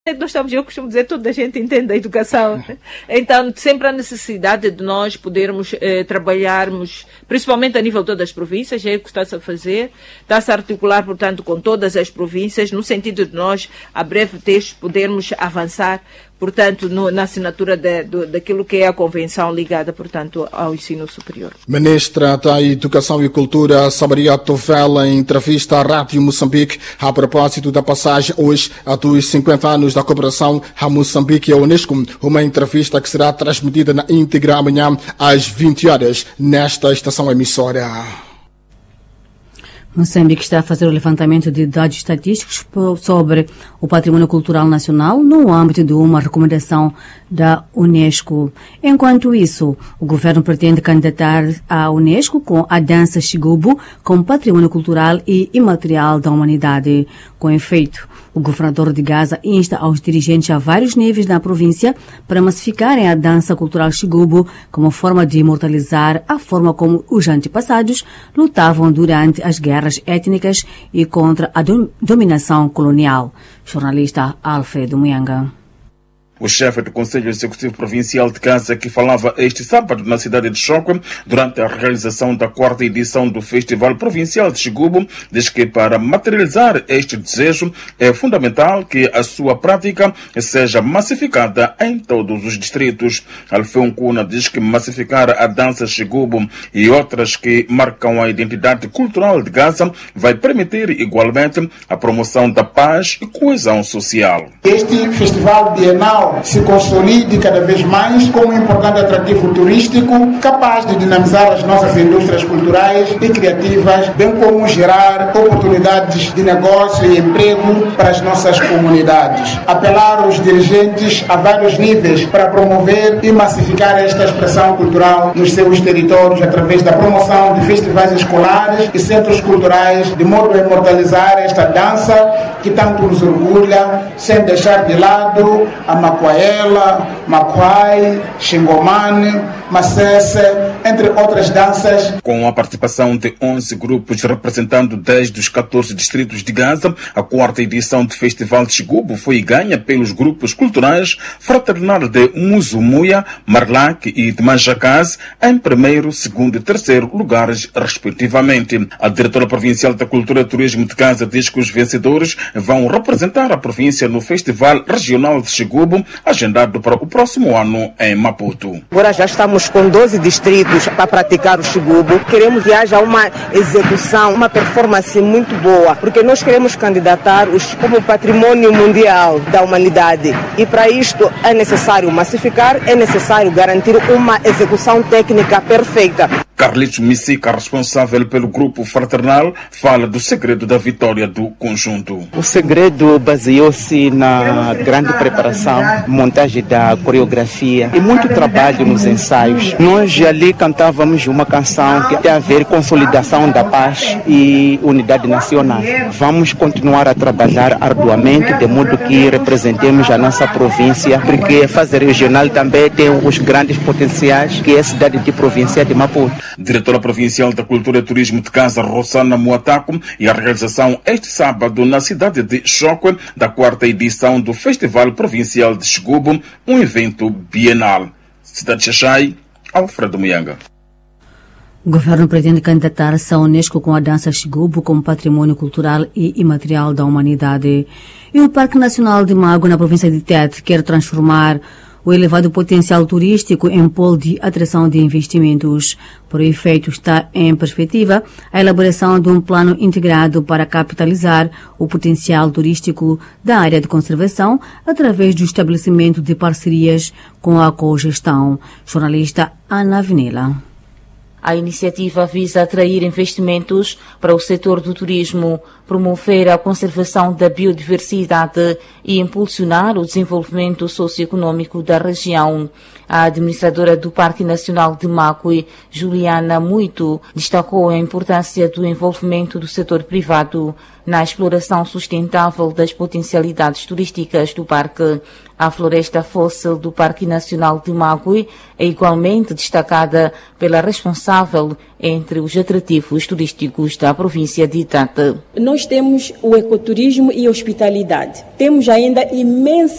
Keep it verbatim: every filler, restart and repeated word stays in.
Nós estamos, eu costumo dizer, toda a gente entende a educação. Então, sempre há necessidade de nós podermos eh, trabalharmos, principalmente a nível de todas as províncias, é o que está-se a fazer, está-se a articular, portanto, com todas as províncias, no sentido de nós, a breve texto, podermos avançar, portanto, no, na assinatura de, de, daquilo que é a convenção ligada, portanto, ao ensino superior. Ministra da Educação e Cultura, Samaria Tovela, em entrevista à Rádio Moçambique, a propósito da passagem hoje a dos cinquenta anos da cooperação a Moçambique e a Unesco, uma entrevista que será transmitida na íntegra amanhã às vinte horas, nesta estação emissora. Moçambique está a fazer o levantamento de dados estatísticos sobre o patrimônio cultural nacional no âmbito de uma recomendação da Unesco. Enquanto isso, o governo pretende candidatar à Unesco com a dança Xigubu como patrimônio cultural e imaterial da humanidade. Com efeito, o governador de Gaza insta aos dirigentes a vários níveis na província para massificarem a dança cultural Xigubu como forma de imortalizar a forma como os antepassados lutavam durante as guerras étnicas e contra a dominação colonial. Jornalista Alfredo Muyanga. O chefe do Conselho Executivo Provincial de Gaza, que falava este sábado na cidade de Chocó, durante a realização da quarta edição do Festival Provincial de Xigubu, diz que para materializar este desejo é fundamental que a sua prática seja massificada em todos os distritos. Alfeu Nkuna diz que massificar a dança Xigubu e outras que marcam a identidade cultural de Gaza vai permitir igualmente a promoção da paz e coesão social. Este festival bienal se consolide cada vez mais como um importante atrativo turístico capaz de dinamizar as nossas indústrias culturais e criativas, bem como gerar oportunidades de negócio e emprego para as nossas comunidades. Apelar os dirigentes a vários níveis para promover e massificar esta expressão cultural nos seus territórios através da promoção de festivais escolares e centros culturais, de modo a imortalizar esta dança que tanto nos orgulha, sem deixar de lado a Macuaela, Macuai, Xingomane, Macesse, entre outras danças. Com a participação de onze grupos representando dez dos catorze distritos de Gaza, a quarta edição do Festival de Xigubu foi ganha pelos grupos culturais Fraternal de Muzumuia, Marlac e de Manjacaz, em primeiro, segundo e terceiro lugares, respectivamente. A diretora provincial da Cultura e Turismo de Gaza diz que os vencedores vão representar a província no Festival Regional de Xigubu, agendado para o próximo ano em Maputo. Agora já estamos com doze distritos para praticar o Xigubu. Queremos que haja uma execução, uma performance muito boa, porque nós queremos candidatar-os como patrimônio mundial da humanidade. E para isto é necessário massificar, é necessário garantir uma execução técnica perfeita. Carlitos Missica, responsável pelo grupo Fraternal, fala do segredo da vitória do conjunto. O segredo baseou-se na grande preparação, montagem da coreografia e muito trabalho nos ensaios. Nós ali cantávamos uma canção que tem a ver com consolidação da paz e unidade nacional. Vamos continuar a trabalhar arduamente, de modo que representemos a nossa província, porque a fase regional também tem os grandes potenciais, que é a cidade de província de Maputo. Diretora Provincial da Cultura e Turismo de Gaza, Rosana Muataco, e a realização este sábado na cidade de Chocó da quarta edição do Festival Provincial de Xigubu, um evento bienal. Cidade de Xaxai, Alfredo Muyanga. O governo pretende candidatar-se à Unesco com a dança Xigubu como patrimônio cultural e imaterial da humanidade. E o Parque Nacional de Mago, na província de Tete, quer transformar o elevado potencial turístico em polo de atração de investimentos. Por efeito, está em perspectiva a elaboração de um plano integrado para capitalizar o potencial turístico da área de conservação através do estabelecimento de parcerias com a cogestão. Jornalista Ana Vinela. A iniciativa visa atrair investimentos para o setor do turismo, promover a conservação da biodiversidade e impulsionar o desenvolvimento socioeconômico da região. A administradora do Parque Nacional de Macui, Juliana Muito, destacou a importância do envolvimento do setor privado na exploração sustentável das potencialidades turísticas do parque. A floresta fóssil do Parque Nacional de Macui é igualmente destacada pela responsável responsável entre os atrativos turísticos da província de Tete. Nós temos o ecoturismo e a hospitalidade. Temos ainda imensa